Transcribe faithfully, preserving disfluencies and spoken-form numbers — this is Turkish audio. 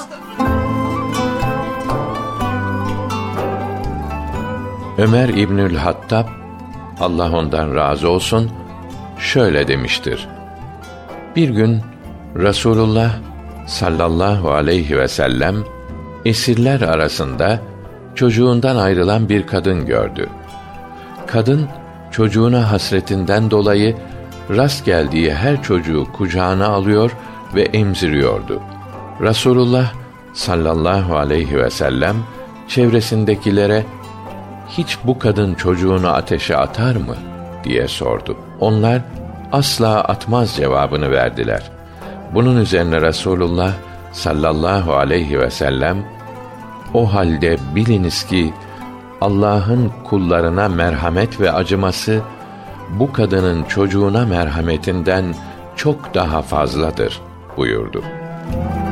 Ömer İbnül Hattab, Allah ondan razı olsun, şöyle demiştir: Bir gün Resulullah sallallahu aleyhi ve sellem esirler arasında çocuğundan ayrılan bir kadın gördü. Kadın çocuğuna hasretinden dolayı rast geldiği her çocuğu kucağına alıyor ve emziriyordu. Resulullah sallallahu aleyhi ve sellem çevresindekilere hiç bu kadın çocuğunu ateşe atar mı diye sordu. Onlar asla atmaz cevabını verdiler. Bunun üzerine Resulullah sallallahu aleyhi ve sellem, o halde biliniz ki Allah'ın kullarına merhamet ve acıması bu kadının çocuğuna merhametinden çok daha fazladır buyurdu.